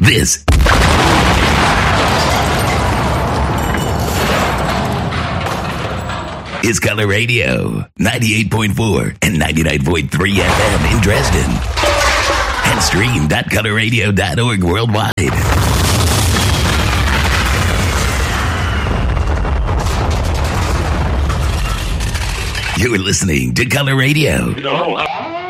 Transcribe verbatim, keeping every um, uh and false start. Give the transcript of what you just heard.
This is Color Radio, ninety-eight point four and ninety-nine point three F M in Dresden. And streamed at color radio dot org worldwide. You're listening to Color Radio. No.